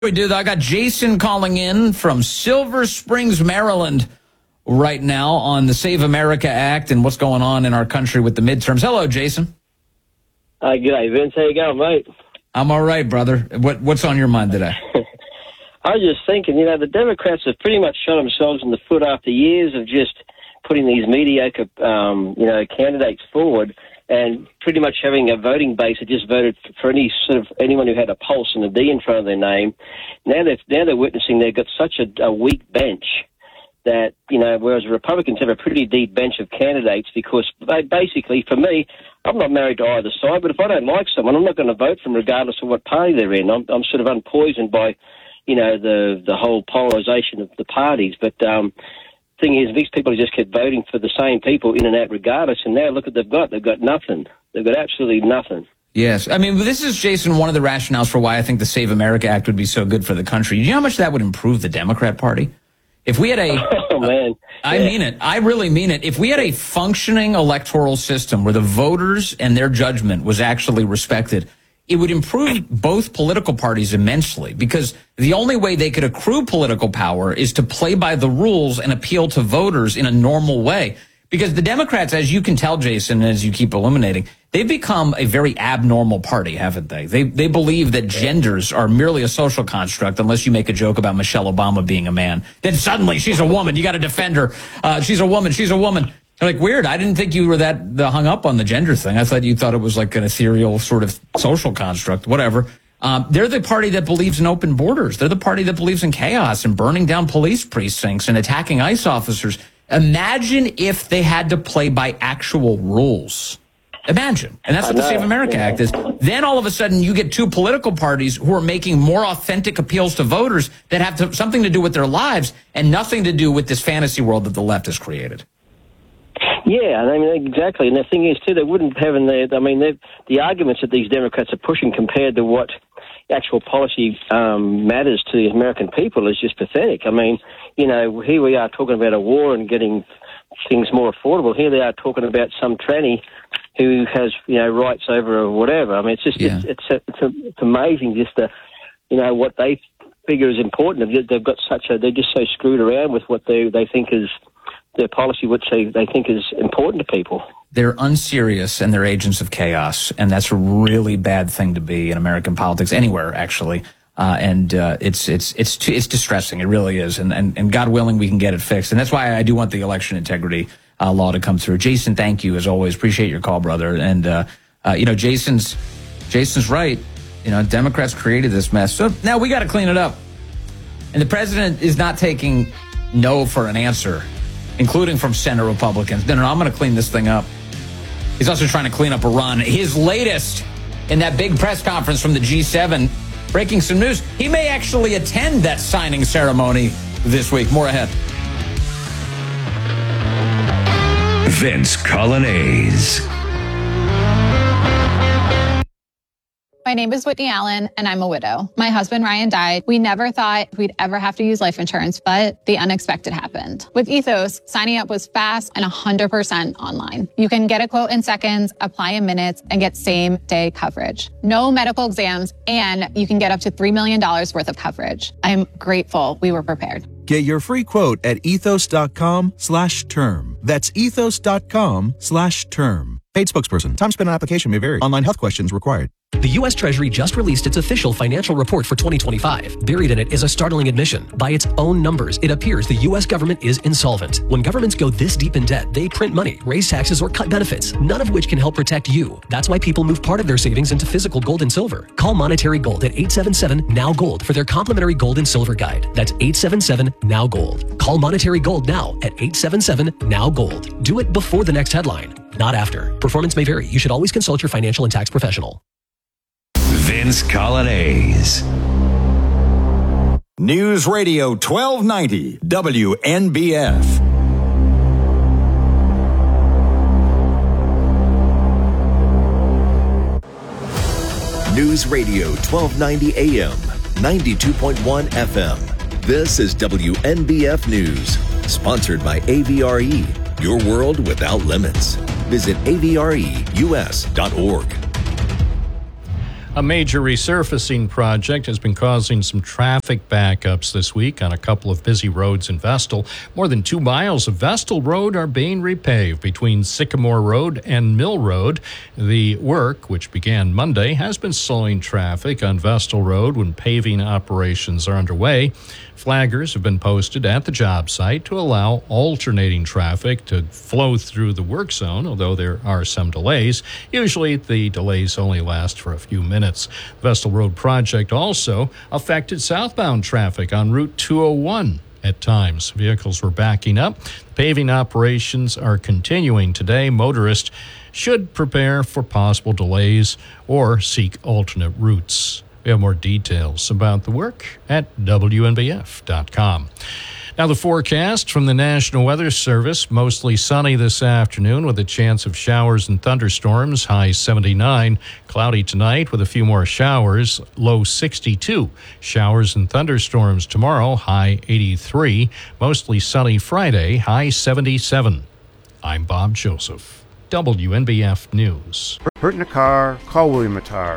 We do. I got Jason calling in from Silver Springs, Maryland, right now on the Save America Act and what's going on in our country with the midterms. Hello, Jason. G'day, Vince. How you going, mate? I'm all right, brother. What's on your mind today? I was just thinking, the Democrats have pretty much shot themselves in the foot after years of just putting these mediocre, candidates forward and pretty much having a voting base that just voted for anyone who had a pulse and a D in front of their name. Now they're witnessing they've got such a weak bench that, whereas Republicans have a pretty deep bench of candidates because they basically, for me, I'm not married to either side, but if I don't like someone, I'm not going to vote for them regardless of what party they're in. I'm sort of unpoisoned by, the whole polarization of the parties. But thing is, these people just kept voting for the same people in and out regardless, and now look what they've got. They've got nothing. They've got absolutely nothing. Yes. I mean, this is, Jason, one of the rationales for why I think the Save America Act would be so good for the country. Do you know how much that would improve the Democrat Party? If we had Oh, man. I mean it. I really mean it. If we had a functioning electoral system where the voters and their judgment was actually respected, it would improve both political parties immensely, because the only way they could accrue political power is to play by the rules and appeal to voters in a normal way. Because the Democrats, as you can tell, Jason, as you keep illuminating, they've become a very abnormal party, haven't they? They believe that genders are merely a social construct unless you make a joke about Michelle Obama being a man. Then suddenly she's a woman. You got to defend her. She's a woman. She's a woman. Like, weird. I didn't think you were that hung up on the gender thing. I thought you thought it was like an ethereal sort of social construct, whatever. They're the party that believes in open borders. They're the party that believes in chaos and burning down police precincts and attacking ICE officers. Imagine if they had to play by actual rules. Imagine. And that's what the Save America Act is. Then all of a sudden you get two political parties who are making more authentic appeals to voters that have something to do with their lives and nothing to do with this fantasy world that the left has created. Yeah, I mean, exactly. And the thing is, too, they wouldn't have the arguments that these Democrats are pushing compared to what actual policy matters to the American people is just pathetic. I mean, here we are talking about a war and getting things more affordable. Here they are talking about some tranny who has, rights over or whatever. I mean, it's just, it's amazing just what they figure is important. They've got they're just so screwed around with what they think is their policy, which they think is important to people. They're unserious and they're agents of chaos, and that's a really bad thing to be in American politics, anywhere actually. It's distressing. It really is, and God willing, we can get it fixed. And that's why I do want the election integrity law to come through. Jason, thank you as always. Appreciate your call, brother. And Jason's right. Democrats created this mess, so now we got to clean it up. And the president is not taking no for an answer, including from Senate Republicans. No, I'm going to clean this thing up. He's also trying to clean up Iran. His latest in that big press conference from the G7, breaking some news. He may actually attend that signing ceremony this week. More ahead. Vince Colonnese. My name is Whitney Allen, and I'm a widow. My husband, Ryan, died. We never thought we'd ever have to use life insurance, but the unexpected happened. With Ethos, signing up was fast and 100% online. You can get a quote in seconds, apply in minutes, and get same-day coverage. No medical exams, and you can get up to $3 million worth of coverage. I'm grateful we were prepared. Get your free quote at ethos.com/term. That's ethos.com/term. Paid spokesperson. Time spent on application may vary. Online health questions required. The U.S. Treasury just released its official financial report for 2025. Buried in it is a startling admission. By its own numbers, it appears the U.S. government is insolvent. When governments go this deep in debt, they print money, raise taxes, or cut benefits, none of which can help protect you. That's why people move part of their savings into physical gold and silver. Call Monetary Gold at 877-NOW-GOLD for their complimentary gold and silver guide. That's 877-NOW-GOLD. Call Monetary Gold now at 877-NOW-GOLD. Do it before the next headline, not after. Performance may vary. You should always consult your financial and tax professional. Vince Colonnese. News Radio 1290 WNBF. News Radio 1290 AM, 92.1 FM. This is WNBF News, sponsored by AVRE, your world without limits. Visit avreus.org. A major resurfacing project has been causing some traffic backups this week on a couple of busy roads in Vestal. More than 2 miles of Vestal Road are being repaved between Sycamore Road and Mill Road. The work, which began Monday, has been slowing traffic on Vestal Road when paving operations are underway. Flaggers have been posted at the job site to allow alternating traffic to flow through the work zone, although there are some delays. Usually the delays only last for a few minutes. The Vestal Road project also affected southbound traffic on Route 201. At times, vehicles were backing up. Paving operations are continuing today. Motorists should prepare for possible delays or seek alternate routes. We have more details about the work at WNBF.com. Now the forecast from the National Weather Service, mostly sunny this afternoon with a chance of showers and thunderstorms, high 79. Cloudy tonight with a few more showers, low 62. Showers and thunderstorms tomorrow, high 83. Mostly sunny Friday, high 77. I'm Bob Joseph, WNBF News. Hurt in a car? Call William Attar,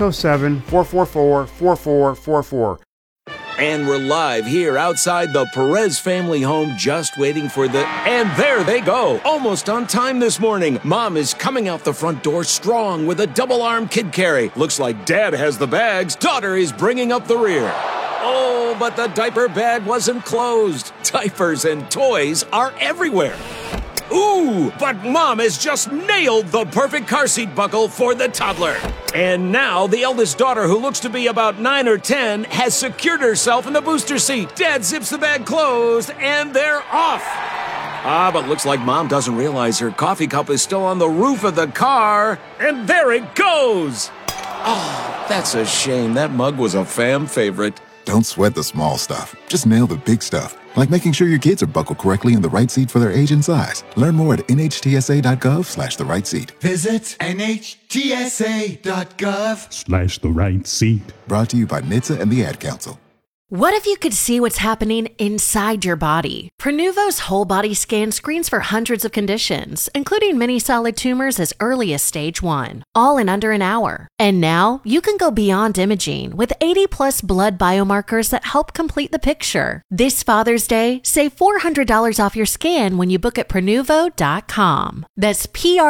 607-444-4444. And we're live here outside the Perez family home, just waiting for the... And there they go, almost on time this morning. Mom is coming out the front door strong with a double-arm kid carry. Looks like Dad has the bags. Daughter is bringing up the rear. Oh, but the diaper bag wasn't closed. Diapers and toys are everywhere. Ooh, but Mom has just nailed the perfect car seat buckle for the toddler. And now the eldest daughter, who looks to be about 9 or 10, has secured herself in the booster seat. Dad zips the bag closed, and they're off. But looks like Mom doesn't realize her coffee cup is still on the roof of the car. And there it goes. Oh, that's a shame. That mug was a fam favorite. Don't sweat the small stuff. Just nail the big stuff. Like making sure your kids are buckled correctly in the right seat for their age and size. Learn more at nhtsa.gov/the right seat. Visit nhtsa.gov/the right seat. Brought to you by NHTSA and the Ad Council. What if you could see what's happening inside your body? Prenuvo's whole body scan screens for hundreds of conditions, including many solid tumors as early as stage 1, all in under an hour. And now you can go beyond imaging with 80+ blood biomarkers that help complete the picture. This Father's Day, save $400 off your scan when you book at Prenuvo.com. That's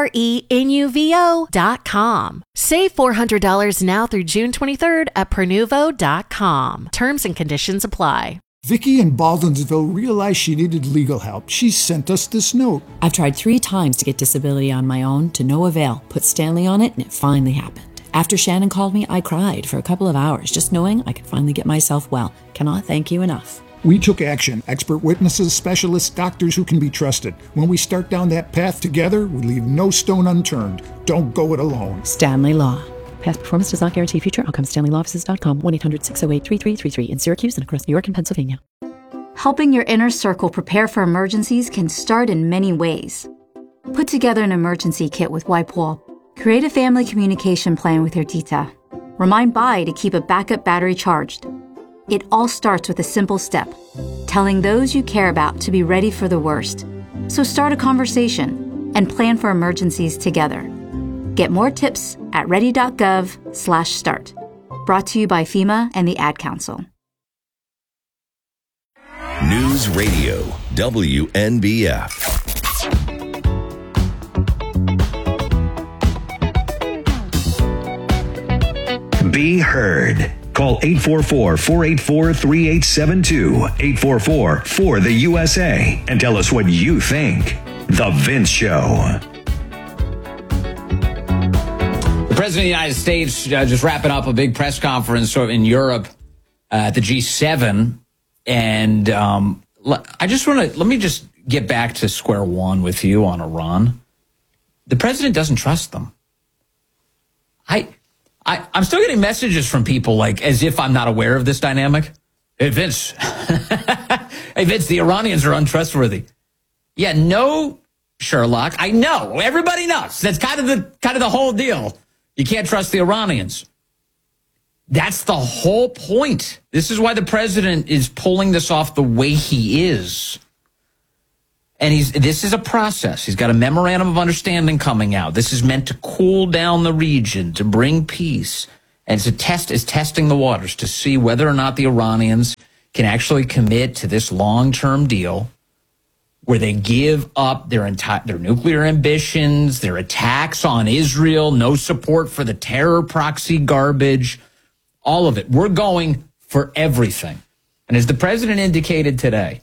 Prenuvo.com. Save $400 now through June 23rd at Prenuvo.com. Terms and conditions apply. Vicky in Baldwinsville realized she needed legal help. She sent us this note. I've tried 3 times to get disability on my own, to no avail. Put Stanley on it, and it finally happened. After Shannon called me, I cried for a couple of hours, just knowing I could finally get myself well. Cannot thank you enough. We took action. Expert witnesses, specialists, doctors who can be trusted. When we start down that path together, we leave no stone unturned. Don't go it alone. Stanley Law. Past performance does not guarantee future outcomes. StanleyLawoffices.com, 1-800-608-3333 in Syracuse and across New York and Pennsylvania. Helping your inner circle prepare for emergencies can start in many ways. Put together an emergency kit with WIPE-WALL. Create a family communication plan with your tita. Remind Bai to keep a backup battery charged. It all starts with a simple step, telling those you care about to be ready for the worst. So start a conversation and plan for emergencies together. Get more tips at ready.gov/start. Brought to you by FEMA and the Ad Council. News Radio, WNBF. Be heard. Call 844-484-3872, 844-4-the-USA, and tell us what you think. The Vince Show. The President of the United States just wrapping up a big press conference in Europe at the G7. And I just want to, let me just get back to square one with you on Iran. The president doesn't trust them. I'm still getting messages from people like as if I'm not aware of this dynamic. Hey, Vince. Hey, Vince, the Iranians are untrustworthy. Yeah, no, Sherlock. I know. Everybody knows. That's kind of the whole deal. You can't trust the Iranians. That's the whole point. This is why the president is pulling this off the way he is. And this is a process. He's got a memorandum of understanding coming out. This is meant to cool down the region, to bring peace. And it's testing the waters to see whether or not the Iranians can actually commit to this long-term deal where they give up their nuclear ambitions, their attacks on Israel, no support for the terror proxy garbage, all of it. We're going for everything. And as the president indicated today,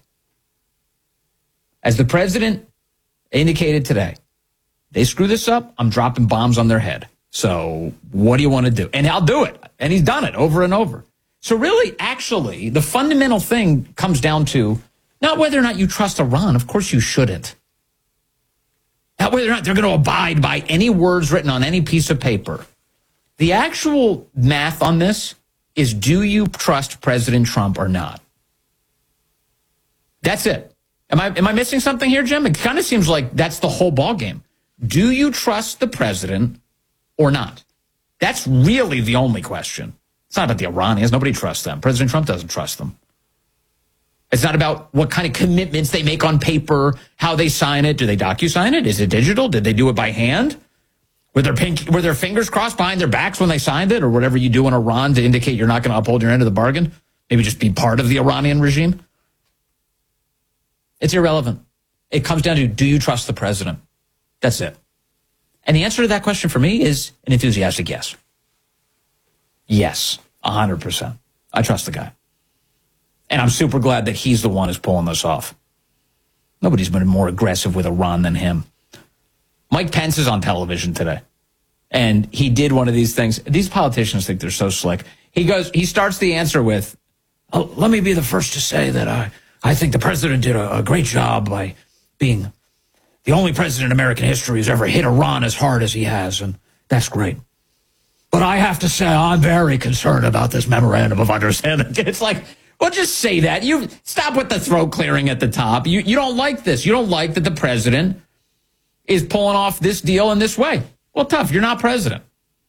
they screw this up, I'm dropping bombs on their head. So what do you want to do? And I'll do it. And he's done it over and over. So really, actually, the fundamental thing comes down to not whether or not you trust Iran. Of course you shouldn't. Not whether or not they're going to abide by any words written on any piece of paper. The actual math on this is, do you trust President Trump or not? That's it. Am I missing something here, Jim? It kind of seems like that's the whole ballgame. Do you trust the president or not? That's really the only question. It's not about the Iranians. Nobody trusts them. President Trump doesn't trust them. It's not about what kind of commitments they make on paper, how they sign it. Do they docu-sign it? Is it digital? Did they do it by hand? Were their fingers crossed behind their backs when they signed it, or whatever you do in Iran to indicate you're not going to uphold your end of the bargain? Maybe just be part of the Iranian regime? It's irrelevant. It comes down to, do you trust the president? That's it. And the answer to that question for me is an enthusiastic yes. Yes, 100%. I trust the guy. And I'm super glad that he's the one who's pulling this off. Nobody's been more aggressive with Iran than him. Mike Pence is on television today. And he did one of these things. These politicians think they're so slick. He starts the answer with, oh, let me be the first to say that I think the president did a great job by being the only president in American history who's ever hit Iran as hard as he has, and that's great. But I have to say, I'm very concerned about this memorandum of understanding. It's like, well, just say that. You stop with the throat clearing at the top. You don't like this. You don't like that the president is pulling off this deal in this way. Well, tough. You're not president.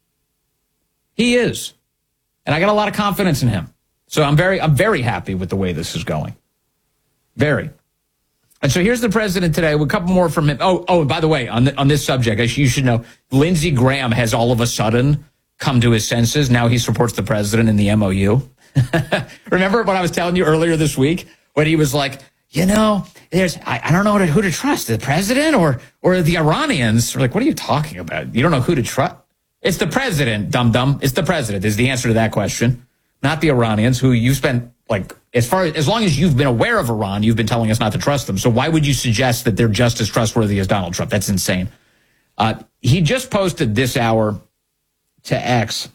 He is. And I got a lot of confidence in him. So I'm very happy with the way this is going. Very. And so here's the president today with a couple more from him. Oh, by the way, on this subject, you should know, Lindsey Graham has all of a sudden come to his senses. Now he supports the president in the MOU. Remember what I was telling you earlier this week when he was like, I don't know who to trust, the president or the Iranians. We're like, what are you talking about? You don't know who to trust? It's the president, dum-dum. It's the president is the answer to that question, not the Iranians, who you spent, like, as long as you've been aware of Iran, you've been telling us not to trust them. So why would you suggest that they're just as trustworthy as Donald Trump? That's insane. He just posted this hour to X.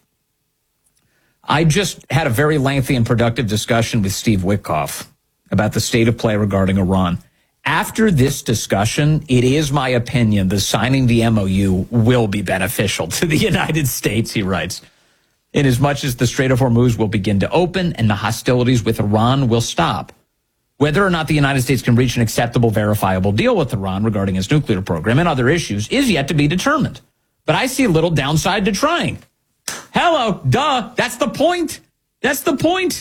I just had a very lengthy and productive discussion with Steve Witkoff about the state of play regarding Iran. After this discussion, it is my opinion that signing the MOU will be beneficial to the United States, he writes, inasmuch as the Strait of Hormuz will begin to open and the hostilities with Iran will stop. Whether or not the United States can reach an acceptable, verifiable deal with Iran regarding its nuclear program and other issues is yet to be determined. But I see little downside to trying. Hello, duh. That's the point. That's the point.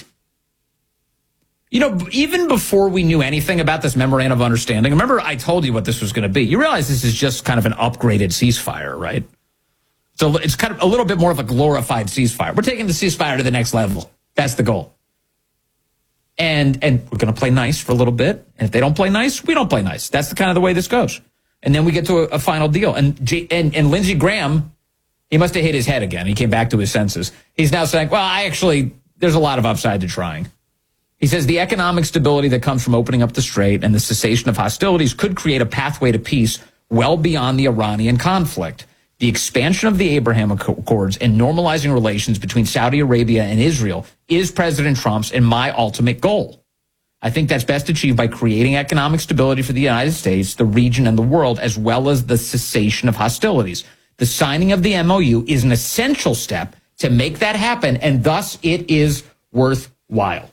Even before we knew anything about this memorandum of understanding, remember I told you what this was going to be. You realize this is just kind of an upgraded ceasefire, right? So it's kind of a little bit more of a glorified ceasefire. We're taking the ceasefire to the next level. That's the goal. And we're going to play nice for a little bit. And if they don't play nice, we don't play nice. That's the kind of the way this goes. And then we get to a final deal. And Lindsey Graham, he must have hit his head again. He came back to his senses. He's now saying, well, there's a lot of upside to trying. He says the economic stability that comes from opening up the strait and the cessation of hostilities could create a pathway to peace well beyond the Iranian conflict. The expansion of the Abraham Accords and normalizing relations between Saudi Arabia and Israel is President Trump's and my ultimate goal. I think that's best achieved by creating economic stability for the United States, the region, and the world, as well as the cessation of hostilities. The signing of the MOU is an essential step to make that happen, and thus it is worthwhile.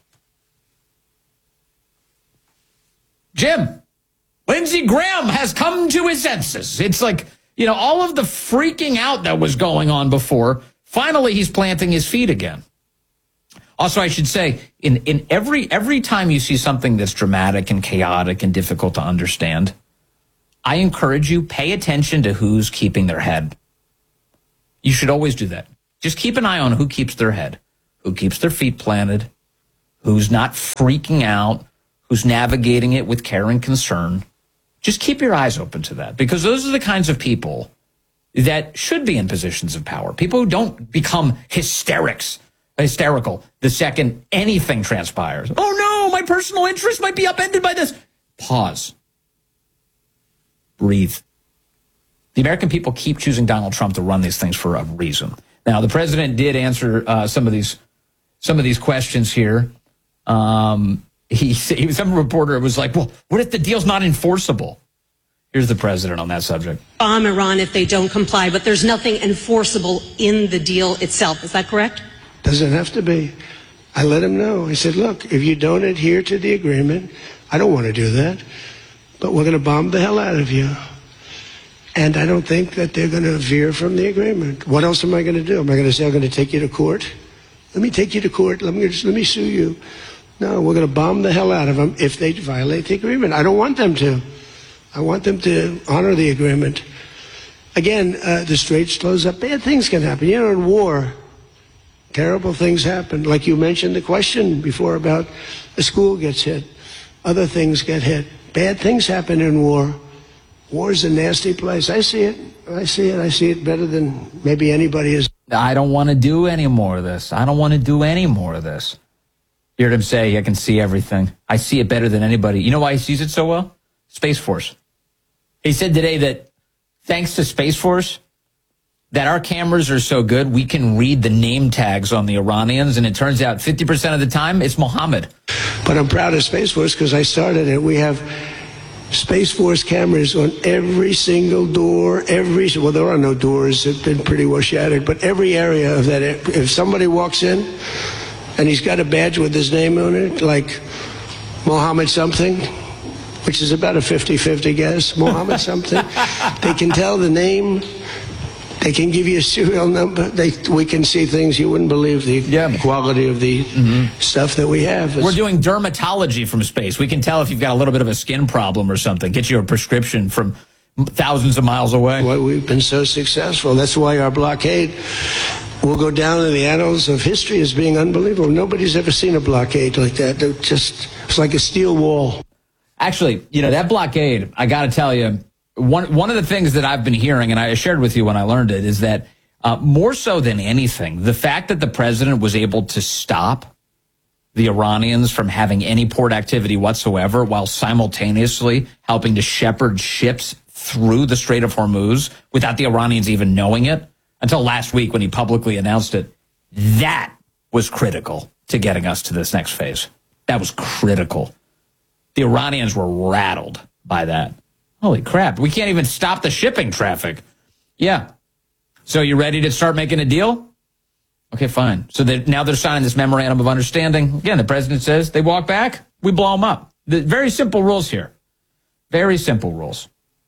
Jim, Lindsey Graham has come to his senses. It's like, all of the freaking out that was going on before, finally he's planting his feet again. Also, I should say, in every time you see something that's dramatic and chaotic and difficult to understand, I encourage you, pay attention to who's keeping their head. You should always do that. Just keep an eye on who keeps their head, who keeps their feet planted, who's not freaking out, who's navigating it with care and concern. Just keep your eyes open to that, because those are the kinds of people that should be in positions of power. People who don't become hysterical the second anything transpires. Oh no, my personal interest might be upended by this. Pause. Breathe. The American people keep choosing Donald Trump to run these things for a reason. Now, the president did answer some of these questions here. Some reporter was like, well, what if the deal's not enforceable? Here's the president on that subject. Bomb Iran if they don't comply, but there's nothing enforceable in the deal itself. Is that correct? Doesn't have to be. I let him know. I said, look, if you don't adhere to the agreement, I don't want to do that, but we're going to bomb the hell out of you. And I don't think that they're going to veer from the agreement. What else am I going to do? Am I going to say I'm going to take you to court? Let me take you to court. Let me sue you. No, we're going to bomb the hell out of them if they violate the agreement. I don't want them to. I want them to honor the agreement. Again, the Straits close up. Bad things can happen. You know, in war, terrible things happen. Like you mentioned the question before about a school gets hit. Other things get hit. Bad things happen in war. War is a nasty place. I see it. I see it better than maybe anybody is. I don't want to do any more of this. I don't want to do any more of this. You heard him say, I can see everything. I see it better than anybody. You know why he sees it so well? Space Force. He said today that thanks to Space Force, that our cameras are so good, we can read the name tags on the Iranians, and it turns out 50% of the time, it's Mohammed. But I'm proud of Space Force because I started it. We have Space Force cameras on every single door, well, there are no doors, they've been pretty well shattered, but every area of that, if somebody walks in and he's got a badge with his name on it, like Mohammed something, which is about a 50-50 guess, Mohammed something, they can tell the name, they can give you a serial number, we can see things you wouldn't believe, the quality of the stuff that we have. We're doing dermatology from space. We can tell if you've got a little bit of a skin problem or something, get you a prescription from thousands of miles away. Well, we've been so successful. That's why our blockade will go down in the annals of history as being unbelievable. Nobody's ever seen a blockade like that. It's like a steel wall. Actually, you know, that blockade, I got to tell you, one of the things that I've been hearing, and I shared with you when I learned it, is that more so than anything, the fact that the president was able to stop the Iranians from having any port activity whatsoever while simultaneously helping to shepherd ships through the Strait of Hormuz without the Iranians even knowing it until last week when he publicly announced it, that was critical to getting us to this next phase. That was critical. The Iranians were rattled by that. Holy crap, we can't even stop the shipping traffic. Yeah. So you ready to start making a deal? Okay, fine. So now they're signing this memorandum of understanding. Again, the president says they walk back, we blow them up. Very simple rules here. Very simple rules.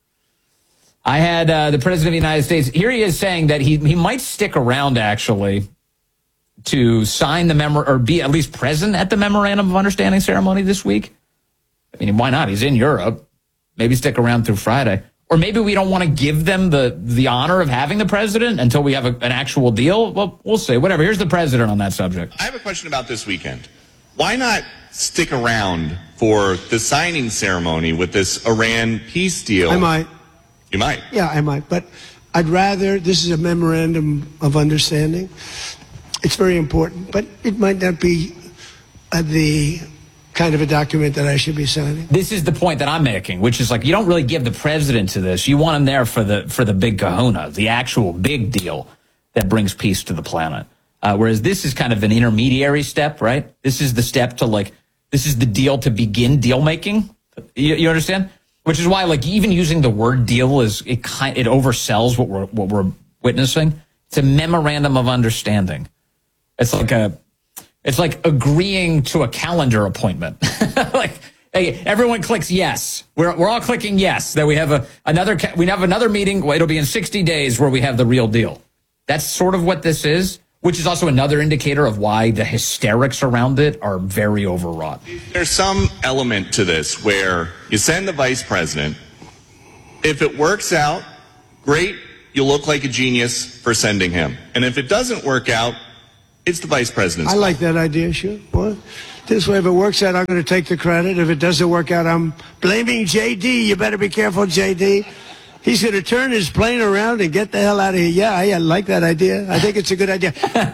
I had the president of the United States, here he is saying that he might stick around, actually, to sign the or be at least present at the memorandum of understanding ceremony this week. I mean, why not? He's in Europe. Maybe stick around through Friday. Or maybe we don't want to give them the honor of having the president until we have an actual deal. Well, we'll see. Whatever. Here's the president on that subject. I have a question about this weekend. Why not stick around for the signing ceremony with this Iran peace deal? I might. You might? Yeah, I might. But I'd rather, this is a memorandum of understanding. It's very important, but it might not be the kind of a document that I should be signing. This is the point that I'm making, which is like, you don't really give the president to this. You want him there for the big kahuna, the actual big deal that brings peace to the planet. Whereas this is kind of an intermediary step, right? This is the step to this is the deal to begin deal making. You understand? Which is why, even using the word deal it oversells what we're witnessing. It's a memorandum of understanding. It's like agreeing to a calendar appointment. Hey, everyone clicks yes. We're all clicking yes that we have another meeting. It'll be in 60 days where we have the real deal. That's sort of what this is, which is also another indicator of why the hysterics around it are very overwrought. There's some element to this where you send the vice president. If it works out, great. you'll look like a genius for sending him. And if it doesn't work out, it's the vice president's I like that idea, sure. What? This way, if it works out, I'm going to take the credit. If it doesn't work out, I'm blaming JD. You better be careful, JD. He's going to turn his plane around and get the hell out of here. Yeah, I like that idea. I think it's a good idea.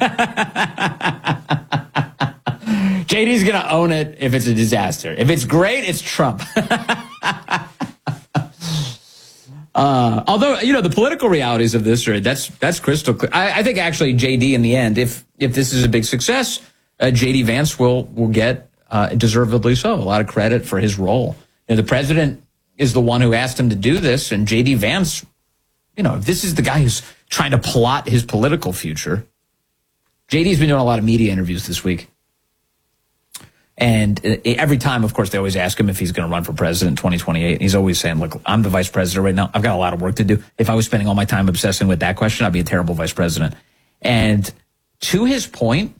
JD's going to own it if it's a disaster. If it's great, it's Trump. Although, you know, the political realities of this are, that's crystal clear. I think actually JD in the end, if this is a big success, JD Vance will get, deservedly so, a lot of credit for his role. You know, the president is the one who asked him to do this, and JD Vance, you know, if this is the guy who's trying to plot his political future. JD's been doing a lot of media interviews this week. And every time, of course, they always ask him if he's going to run for president in 2028. And he's always saying, look, I'm the vice president right now. I've got a lot of work to do. If I was spending all my time obsessing with that question, I'd be a terrible vice president. And to his point,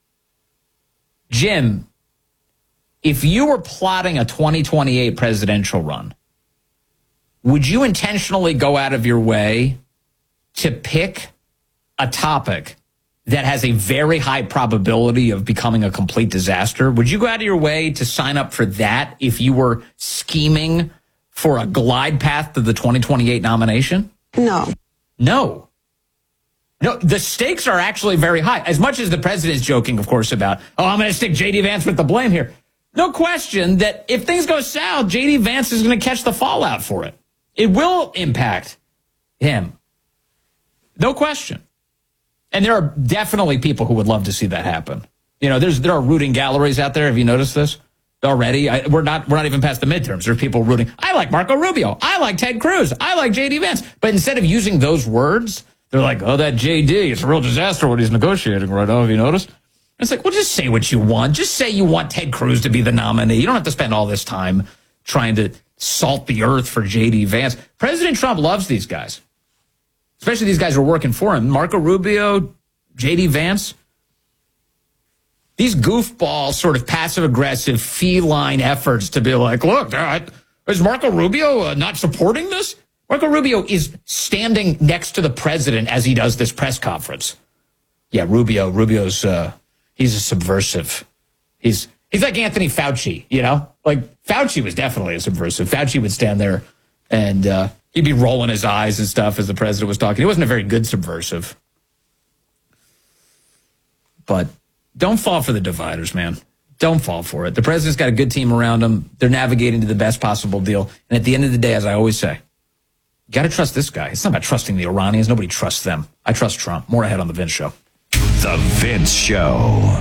Jim, if you were plotting a 2028 presidential run, would you intentionally go out of your way to pick a topic that has a very high probability of becoming a complete disaster? Would you go out of your way to sign up for that if you were scheming for a glide path to the 2028 nomination? No. No. No, the stakes are actually very high. As much as the president's joking, of course, about, I'm going to stick J.D. Vance with the blame here. No question that if things go south, J.D. Vance is going to catch the fallout for it. It will impact him. No question. And there are definitely people who would love to see that happen. You know, there are rooting galleries out there. Have you noticed this already? We're not even past the midterms. There's people rooting. I like Marco Rubio. I like Ted Cruz. I like J.D. Vance. But instead of using those words, they're like, oh, that J.D., it's a real disaster what he's negotiating right now. Have you noticed? It's like, well, just say what you want. Just say you want Ted Cruz to be the nominee. You don't have to spend all this time trying to salt the earth for J.D. Vance. President Trump loves these guys, especially these guys who are working for him. Marco Rubio, J.D. Vance. These goofball, sort of passive-aggressive, feline efforts to be like, look, is Marco Rubio not supporting this? Marco Rubio is standing next to the president as he does this press conference. Yeah, Rubio's he's a subversive. He's like Anthony Fauci, you know? Like, Fauci was definitely a subversive. Fauci would stand there and he'd be rolling his eyes and stuff as the president was talking. He wasn't a very good subversive. But don't fall for the dividers, man. Don't fall for it. The president's got a good team around him. They're navigating to the best possible deal. And at the end of the day, as I always say, you got to trust this guy. It's not about trusting the Iranians. Nobody trusts them. I trust Trump. More ahead on The Vince Show. The Vince Show.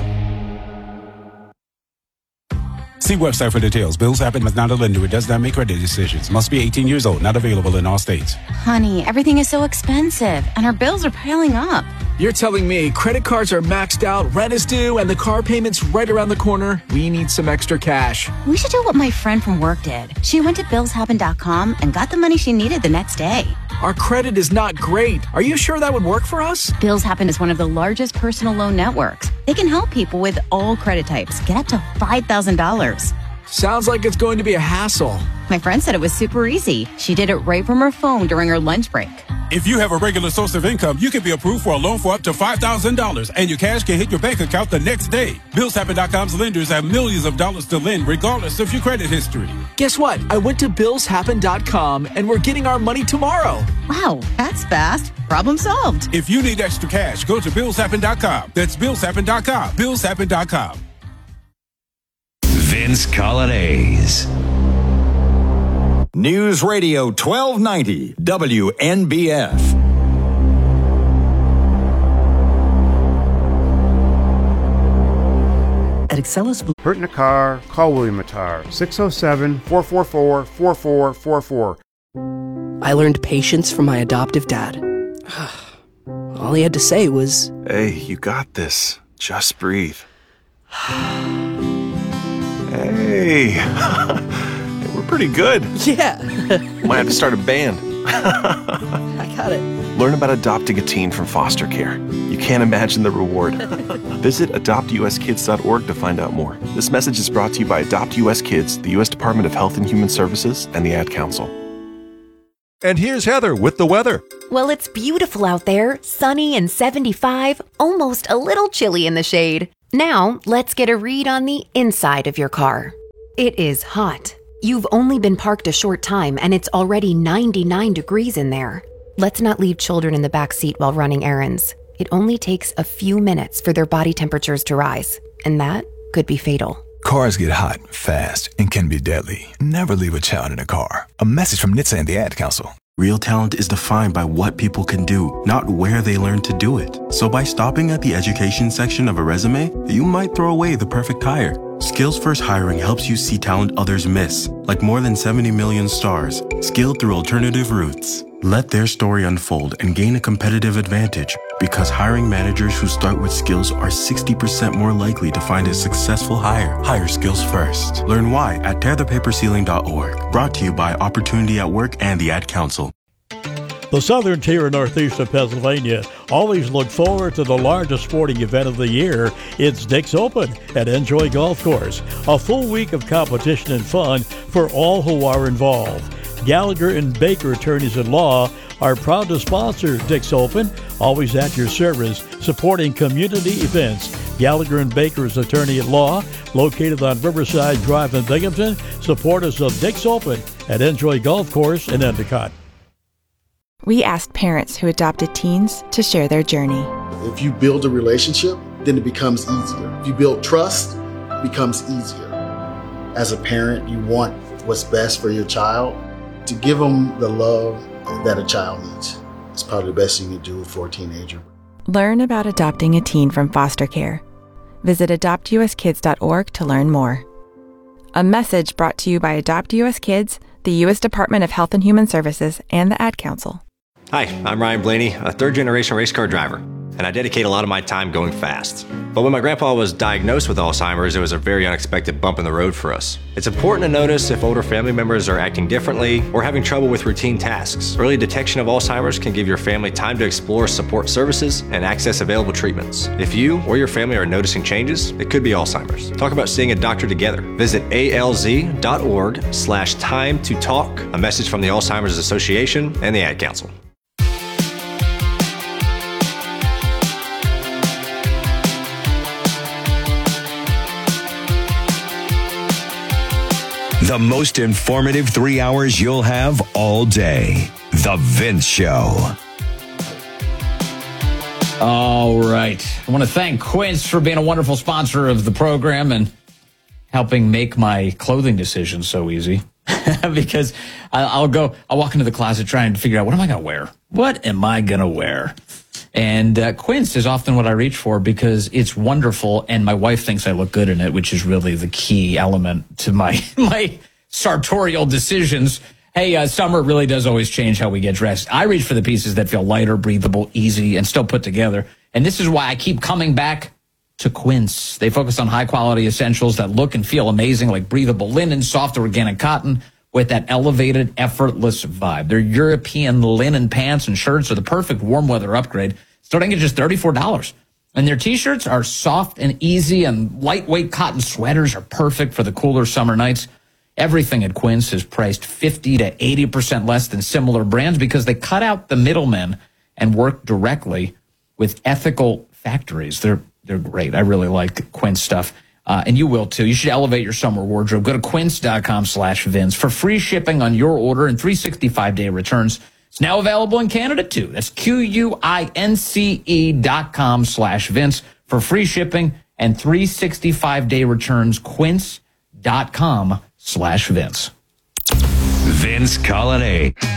See website for details. Bills Happen is not a lender. It does not make credit decisions. Must be 18 years old. Not available in all states. Honey, everything is so expensive, and our bills are piling up. You're telling me credit cards are maxed out, rent is due, and the car payment's right around the corner? We need some extra cash. We should do what my friend from work did. She went to billshappen.com and got the money she needed the next day. Our credit is not great. Are you sure that would work for us? Bills Happen is one of the largest personal loan networks. They can help people with all credit types get up to $5,000. Sounds like it's going to be a hassle. My friend said it was super easy. She did it right from her phone during her lunch break. If you have a regular source of income, you can be approved for a loan for up to $5,000, and your cash can hit your bank account the next day. BillsHappen.com's lenders have millions of dollars to lend, regardless of your credit history. Guess what? I went to BillsHappen.com, and we're getting our money tomorrow. Wow, that's fast. Problem solved. If you need extra cash, go to BillsHappen.com. That's BillsHappen.com. BillsHappen.com. Vince Colonnese. News Radio 1290 WNBF. At Excellus Blue. Hurt in a car? Call William Attar. 607-444-4444. I learned patience from my adoptive dad. All he had to say was, "Hey, you got this. Just breathe." Hey. We're pretty good. Yeah. Might have to start a band. I got it. Learn about adopting a teen from foster care. You can't imagine the reward. Visit adoptuskids.org to find out more. This message is brought to you by Adopt US Kids, the U.S. Department of Health and Human Services, and the Ad Council. And here's Heather with the weather. Well, it's beautiful out there, sunny and 75, almost a little chilly in the shade. Now, let's get a read on the inside of your car. It is hot. You've only been parked a short time and it's already 99 degrees in there. Let's not leave children in the back seat while running errands. It only takes a few minutes for their body temperatures to rise, and that could be fatal. Cars get hot, fast, and can be deadly. Never leave a child in a car. A message from NHTSA and the Ad Council. Real talent is defined by what people can do, not where they learn to do it. So by stopping at the education section of a resume, you might throw away the perfect hire. Skills First Hiring helps you see talent others miss, like more than 70 million stars, skilled through alternative routes. Let their story unfold and gain a competitive advantage, because hiring managers who start with skills are 60% more likely to find a successful hire. Hire skills first. Learn why at tearthepaperceiling.org. Brought to you by Opportunity at Work and the Ad Council. The southern tier and northeast of Pennsylvania always look forward to the largest sporting event of the year. It's Dick's Open at Enjoy Golf Course. A full week of competition and fun for all who are involved. Gallagher and Baker Attorneys at Law are proud to sponsor Dick's Open, always at your service, supporting community events. Gallagher and Baker's Attorney at Law, located on Riverside Drive in Binghamton, supporters of Dick's Open at Enjoy Golf Course in Endicott. We asked parents who adopted teens to share their journey. If you build a relationship, then it becomes easier. If you build trust, it becomes easier. As a parent, you want what's best for your child. To give them the love that a child needs. It's probably the best thing you can do for a teenager. Learn about adopting a teen from foster care. Visit adoptuskids.org to learn more. A message brought to you by Adopt US Kids, the U.S. Department of Health and Human Services, and the Ad Council. Hi, I'm Ryan Blaney, a third-generation race car driver, and I dedicate a lot of my time going fast. But when my grandpa was diagnosed with Alzheimer's, it was a very unexpected bump in the road for us. It's important to notice if older family members are acting differently or having trouble with routine tasks. Early detection of Alzheimer's can give your family time to explore support services and access available treatments. If you or your family are noticing changes, it could be Alzheimer's. Talk about seeing a doctor together. Visit alz.org/time to talk. A message from the Alzheimer's Association and the Ad Council. The most informative 3 hours you'll have all day. The Vince Show. All right. I want to thank Quince for being a wonderful sponsor of the program and helping make my clothing decisions so easy. Because I'll walk into the closet trying to figure out, what am I going to wear? What am I going to wear? And Quince is often what I reach for because it's wonderful, and my wife thinks I look good in it, which is really the key element to my sartorial decisions. Hey, summer really does always change how we get dressed. I reach for the pieces that feel lighter, breathable, easy, and still put together. And this is why I keep coming back to Quince. They focus on high-quality essentials that look and feel amazing, like breathable linen, soft organic cotton, with that elevated, effortless vibe. Their European linen pants and shirts are the perfect warm weather upgrade, starting at just $34. And their T-shirts are soft and easy, and lightweight cotton sweaters are perfect for the cooler summer nights. Everything at Quince is priced 50 to 80% less than similar brands because they cut out the middlemen and work directly with ethical factories. They're great. I really like Quince stuff. And you will too. You should elevate your summer wardrobe. Go to quince.com/Vince for free shipping on your order and 365-day returns. It's now available in Canada too. That's QUINCE.com/Vince for free shipping and 365-day returns. Quince.com/Vince. Vince Colonnade.